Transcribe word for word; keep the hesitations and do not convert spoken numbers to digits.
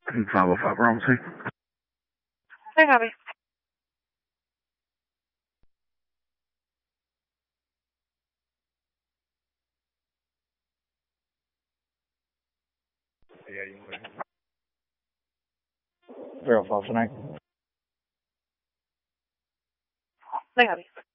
five oh five Bravo two. Hey, copy. Zero five tonight. Hey, copy.